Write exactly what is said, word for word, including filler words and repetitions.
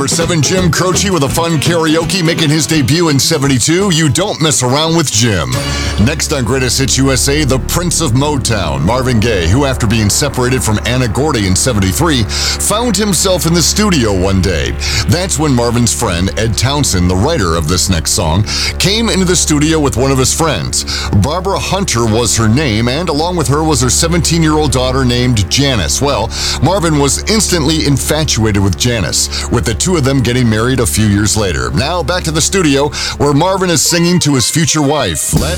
number seven, Jim Croce with a fun karaoke making his debut in seventy-two, You Don't Mess Around with Jim. Next on Greatest Hits U S A, the Prince of Motown, Marvin Gaye, who after being separated from Anna Gordy in seventy-three, found himself in the studio one day. That's when Marvin's friend, Ed Townsend, the writer of this next song, came into the studio with one of his friends. Barbara Hunter was her name, and along with her was her seventeen-year-old daughter named Janice. Well, Marvin was instantly infatuated with Janice, with the two of them getting married a few years later. Now back to the studio, where Marvin is singing to his future wife. Let